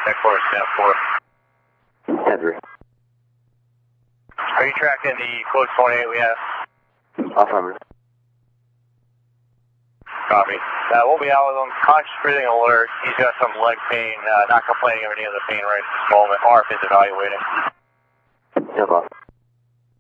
Tech 4, Snap 4. 10-3. Are you tracking the code 28 we have? Affirmative. Copy. We'll be out with him. Conscious breathing alert. He's got some leg pain, not complaining of any of the pain right at this moment, or if he's evaluating. No problem.